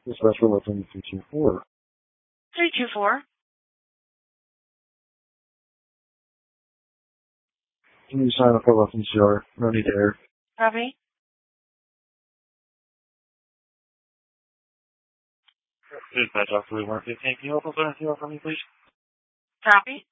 Dispatch for Lifting 324. 324. Can you sign up for Lifting CR? No need air. Copy. Dispatch off 315. Can you also sign a CR for me, please? Copy.